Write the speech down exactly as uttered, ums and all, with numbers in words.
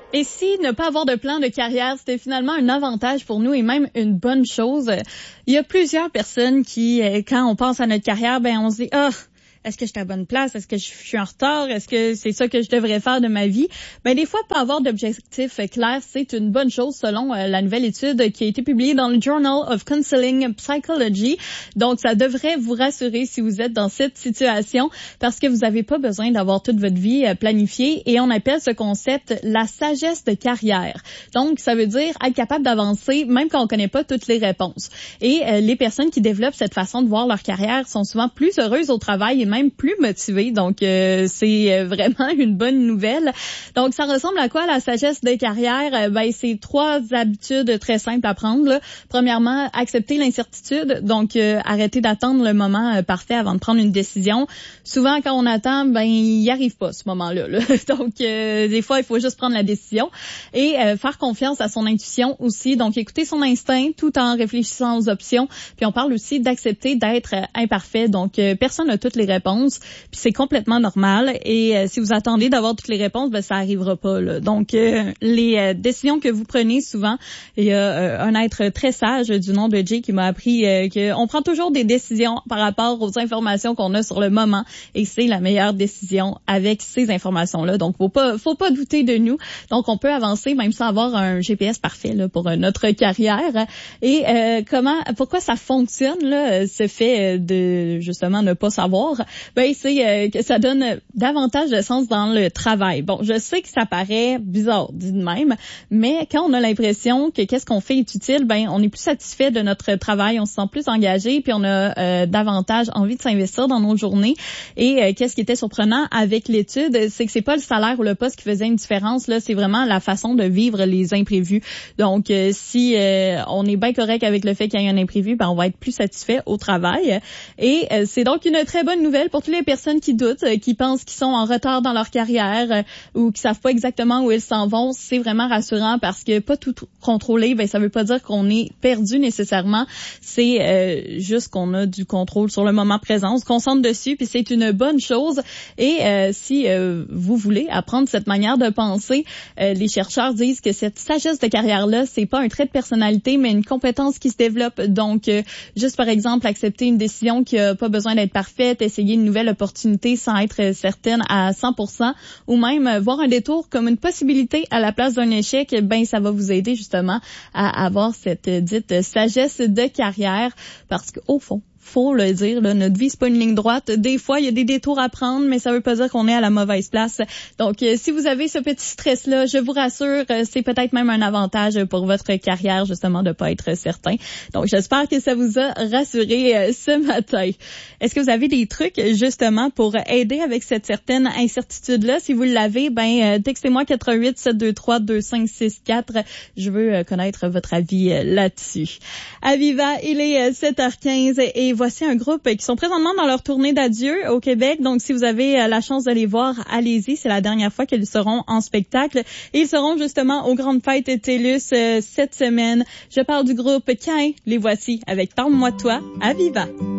Et si ne pas avoir de plan de carrière, c'était finalement un avantage pour nous et même une bonne chose, il y a plusieurs personnes qui, quand on pense à notre carrière, ben on se dit « Ah, est-ce que je suis à la bonne place? Est-ce que je suis en retard? Est-ce que c'est ça que je devrais faire de ma vie? » Ben des fois, pas avoir d'objectif clair, c'est une bonne chose selon euh, la nouvelle étude qui a été publiée dans le Journal of Counseling Psychology. Donc, ça devrait vous rassurer si vous êtes dans cette situation parce que vous n'avez pas besoin d'avoir toute votre vie euh, planifiée et on appelle ce concept la sagesse de carrière. Donc, ça veut dire être capable d'avancer même quand on connaît pas toutes les réponses. Et euh, les personnes qui développent cette façon de voir leur carrière sont souvent plus heureuses au travail et même plus motivés. Donc, euh, c'est vraiment une bonne nouvelle. Donc, ça ressemble à quoi la sagesse de carrière? Euh, ben, c'est trois habitudes très simples à prendre. Là. Premièrement, accepter l'incertitude. Donc, euh, arrêter d'attendre le moment euh, parfait avant de prendre une décision. Souvent, quand on attend, ben, il n'y arrive pas ce moment-là. Là. Donc, euh, des fois, il faut juste prendre la décision et euh, faire confiance à son intuition aussi. Donc, écouter son instinct tout en réfléchissant aux options. Puis, on parle aussi d'accepter d'être euh, imparfait. Donc, euh, personne n'a toutes les réponses. Réponses, puis c'est complètement normal. Et euh, si vous attendez d'avoir toutes les réponses, ben ça arrivera pas. Là. Donc, euh, les euh, décisions que vous prenez souvent, il y a euh, un être très sage du nom de Jay qui m'a appris euh, qu'on prend toujours des décisions par rapport aux informations qu'on a sur le moment, et c'est la meilleure décision avec ces informations-là. Donc, faut pas, faut pas douter de nous. Donc, on peut avancer même sans avoir un G P S parfait là, pour euh, notre carrière. Et euh, comment, pourquoi ça fonctionne là, ce fait de justement ne pas savoir? Ben c'est euh, que ça donne davantage de sens dans le travail. Bon, je sais que ça paraît bizarre dit de même, mais quand on a l'impression que qu'est-ce qu'on fait est utile, ben on est plus satisfait de notre travail, on se sent plus engagé, puis on a euh, davantage envie de s'investir dans nos journées. Et euh, qu'est-ce qui était surprenant avec l'étude, c'est que c'est pas le salaire ou le poste qui faisait une différence là, c'est vraiment la façon de vivre les imprévus. Donc euh, si euh, on est bien correct avec le fait qu'il y ait un imprévu, ben on va être plus satisfait au travail. Et euh, c'est donc une très bonne nouvelle pour toutes les personnes qui doutent, qui pensent qu'ils sont en retard dans leur carrière euh, ou qui savent pas exactement où ils s'en vont. C'est vraiment rassurant parce que pas tout contrôler, ben ça veut pas dire qu'on est perdu nécessairement. C'est euh, juste qu'on a du contrôle sur le moment présent. On se concentre dessus, puis c'est une bonne chose. Et euh, si euh, vous voulez apprendre cette manière de penser, euh, les chercheurs disent que cette sagesse de carrière-là, c'est pas un trait de personnalité, mais une compétence qui se développe. Donc, euh, juste par exemple, accepter une décision qui a pas besoin d'être parfaite, essayer une nouvelle opportunité sans être certaine à cent pour cent ou même voir un détour comme une possibilité à la place d'un échec, ben ça va vous aider justement à avoir cette dite sagesse de carrière parce qu'au fond, faut le dire, là, notre vie, c'est pas une ligne droite. Des fois, il y a des détours à prendre, mais ça veut pas dire qu'on est à la mauvaise place. Donc, euh, si vous avez ce petit stress-là, je vous rassure, euh, c'est peut-être même un avantage pour votre carrière, justement, de pas être certain. Donc, j'espère que ça vous a rassuré euh, ce matin. Est-ce que vous avez des trucs, justement, pour aider avec cette certaine incertitude-là? Si vous l'avez, ben, euh, textez-moi quatre un huit sept deux trois deux cinq six quatre. Je veux euh, connaître votre avis euh, là-dessus. Aviva, il est euh, sept heures quinze et voici un groupe qui sont présentement dans leur tournée d'adieu au Québec. Donc, si vous avez la chance de les voir, allez-y. C'est la dernière fois qu'ils seront en spectacle. Et ils seront justement aux Grandes Fêtes TELUS euh, cette semaine. Je parle du groupe Cain. Les voici avec Parle-moi de toi, Aviva.